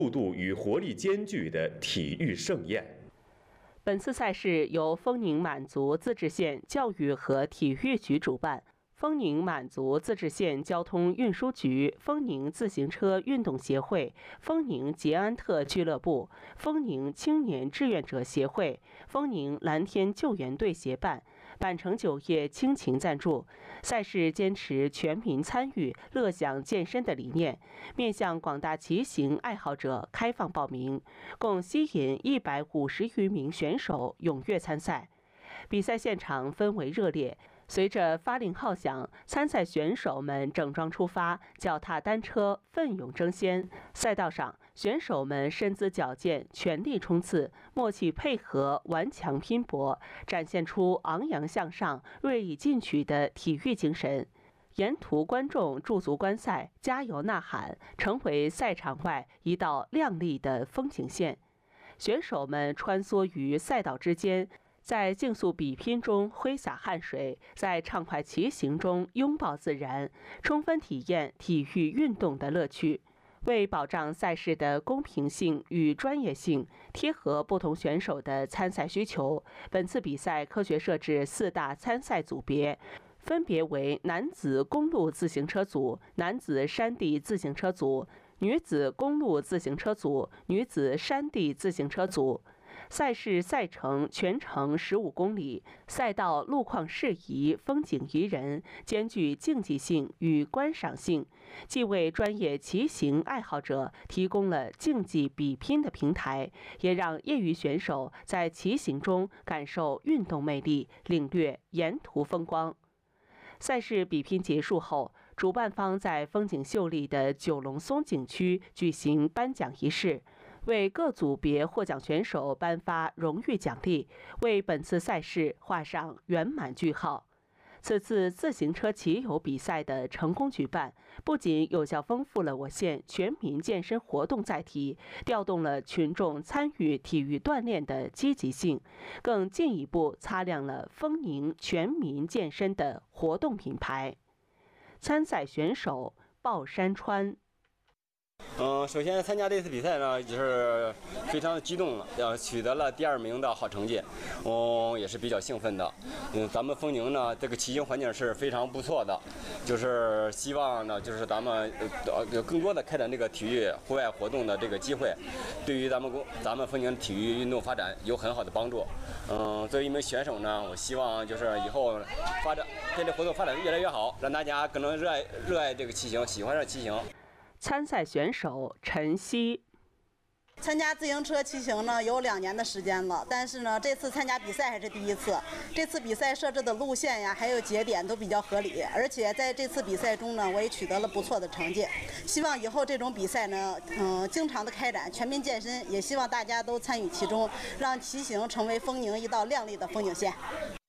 速度与活力兼具的体育盛宴。 本次赛事由丰宁满族自治县教育和体育局主办，丰宁满族自治县交通运输局、丰宁自行车运动协会、丰宁捷安特俱乐部、丰宁青年志愿者协会、丰宁蓝天救援队协办，板城酒业倾情赞助。赛事坚持全民参与、乐享健身的理念，面向广大骑行爱好者开放报名，共吸引150余名选手踊跃参赛。比赛现场氛围热烈。随着发令号响，参赛选手们整装出发，脚踏单车，奋勇争先。赛道上，选手们身姿矫健，全力冲刺，默契配合，顽强拼搏，展现出昂扬向上、锐意进取的体育精神。沿途观众驻足观赛，加油呐喊，成为赛场外一道亮丽的风景线。选手们穿梭于赛道之间，在竞速比拼中挥洒汗水，在畅快骑行中拥抱自然，充分体验体育运动的乐趣。为保障赛事的公平性与专业性，贴合不同选手的参赛需求，本次比赛科学设置4大参赛组别，分别为男子公路自行车组、男子山地自行车组、女子公路自行车组、女子山地自行车组。赛事赛程全程15公里，赛道路况适宜，风景宜人，兼具竞技性与观赏性，既为专业骑行爱好者提供了竞技比拼的平台，也让业余选手在骑行中感受运动魅力，领略沿途风光。赛事比拼结束后，主办方在风景秀丽的九龙松景区举行颁奖仪式，为各组别获奖选手颁发荣誉奖励，为本次赛事画上圆满句号。此次自行车骑游比赛的成功举办，不仅有效丰富了我县全民健身活动载体，调动了群众参与体育锻炼的积极性，更进一步擦亮了丰宁全民健身的活动品牌。参赛选手鲍山川。 首先参加这次比赛呢，就是非常的激动了，取得了第2名的好成绩，也是比较兴奋的。咱们丰宁呢，这个骑行环境是非常不错的，就是希望呢，就是咱们有更多的开展这个体育户外活动的这个机会，对于咱们丰宁体育运动发展有很好的帮助。作为一名选手呢，我希望就是以后这类活动发展越来越好，让大家更能热爱这个骑行，喜欢上骑行。 参赛选手陈曦。 参加自行车骑行呢有2年的时间了，但是呢这次参加比赛还是第一次。这次比赛设置的路线呀，还有节点都比较合理，而且在这次比赛中呢，我也取得了不错的成绩。希望以后这种比赛呢，经常的开展，全民健身，也希望大家都参与其中，让骑行成为丰宁一道亮丽的风景线。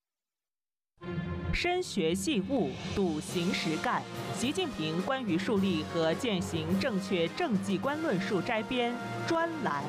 深学细悟，笃行实干。习近平关于树立和践行正确政绩观论述摘编专栏。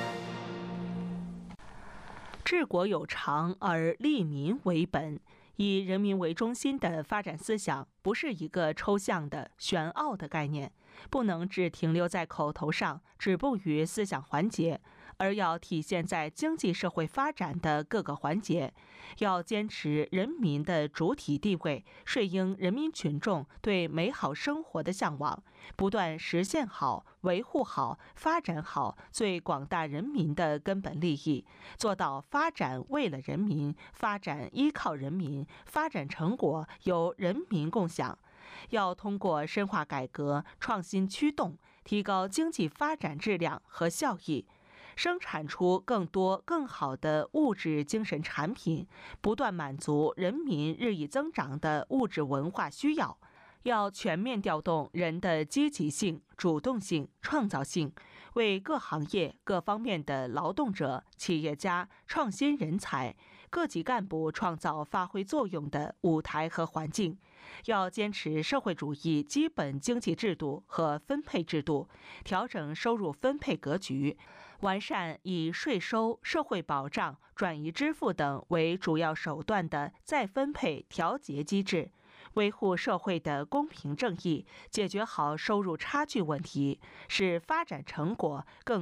治国有常而利民为本，以人民为中心的发展思想不是一个抽象的玄奥的概念，不能只停留在口头上，止步于思想环节，而要体现在经济社会发展的各个环节，要坚持人民的主体地位，顺应人民群众对美好生活的向往，不断实现好、维护好、发展好最广大人民的根本利益，做到发展为了人民，发展依靠人民，发展成果由人民共享。要通过深化改革、创新驱动，提高经济发展质量和效益，生产出更多更好的物质精神产品，不断满足人民日益增长的物质文化需要。要全面调动人的积极性、主动性、创造性，为各行业各方面的劳动者、企业家、创新人才、各级干部创造发挥作用的舞台和环境。要坚持社会主义基本经济制度和分配制度，调整收入分配格局，完善以税收、社会保障、转移支付等为主要手段的再分配调节机制，维护社会的公平正义，解决好收入差距问题，使发展成果更